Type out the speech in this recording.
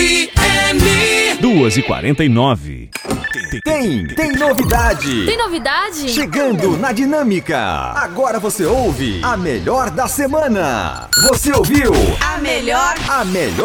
2h49. Tem novidade! Tem novidade? Chegando na Dinâmica! Agora você ouve a melhor da semana! Você ouviu? A melhor